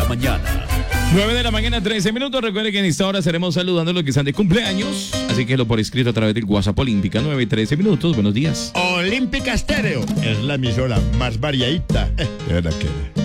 mañana. 9 de la mañana, 13 minutos. Recuerde que en esta hora estaremos saludando a los que están de cumpleaños. Así que lo por escrito a través del WhatsApp Olímpica, 9 y 13 minutos. Buenos días. Olímpica Estéreo es la emisora más variadita. De verdad que...